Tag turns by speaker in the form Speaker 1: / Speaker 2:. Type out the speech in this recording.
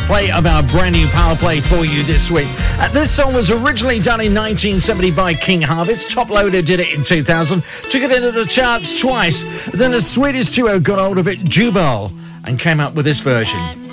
Speaker 1: play of our brand new Power Play for you this week. This song was originally done in 1970 by King Harvest. Top Loader did it in 2000. Took it into the charts twice. Then a Swedish duo got hold of it, Jubal, and came up with this version.